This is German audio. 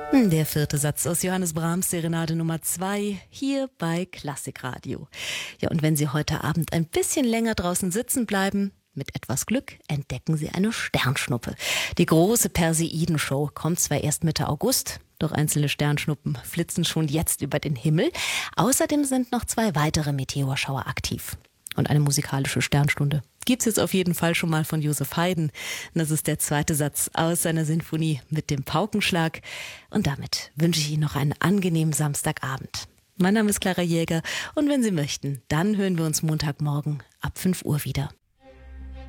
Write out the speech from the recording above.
Der vierte Satz aus Johannes Brahms Serenade Nummer 2 hier bei Klassikradio. Ja, und wenn Sie heute Abend ein bisschen länger draußen sitzen bleiben, mit etwas Glück entdecken Sie eine Sternschnuppe. Die große Perseiden-Show kommt zwar erst Mitte August, doch einzelne Sternschnuppen flitzen schon jetzt über den Himmel. Außerdem sind noch 2 weitere Meteorschauer aktiv. Und eine musikalische Sternstunde gibt's jetzt auf jeden Fall schon mal von Joseph Haydn. Das ist der zweite Satz aus seiner Sinfonie mit dem Paukenschlag. Und damit wünsche ich Ihnen noch einen angenehmen Samstagabend. Mein Name ist Clara Jäger und wenn Sie möchten, dann hören wir uns Montagmorgen ab 5 Uhr wieder.